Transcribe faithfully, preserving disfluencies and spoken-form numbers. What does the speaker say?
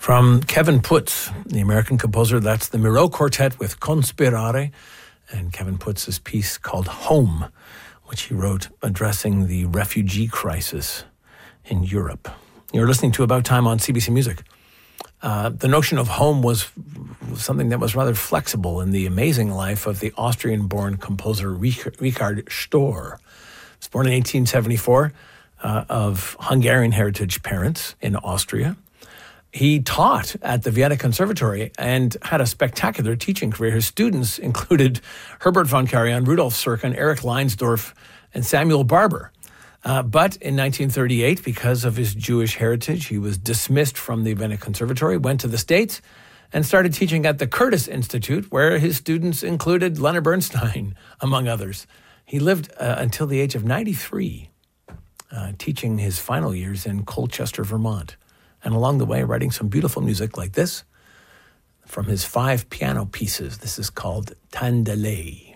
From Kevin Putz, the American composer, that's the Miro Quartet with Conspirare, and Kevin Putz's piece called Home, which he wrote addressing the refugee crisis in Europe. You're listening to About Time on C B C Music. Uh, the notion of home was something that was rather flexible in the amazing life of the Austrian-born composer Richard Stohr. He was born in eighteen seventy-four uh, of Hungarian heritage parents in Austria. He taught at the Vienna Conservatory and had a spectacular teaching career. His students included Herbert von Karajan, Rudolf Serkin, Erich Leinsdorf, and Samuel Barber. Uh, but in nineteen thirty-eight, because of his Jewish heritage, he was dismissed from the Vienna Conservatory, went to the States, and started teaching at the Curtis Institute, where his students included Leonard Bernstein, among others. He lived uh, until the age of ninety-three, uh, teaching his final years in Colchester, Vermont. And along the way, writing some beautiful music like this from his five piano pieces. This is called Tandalay.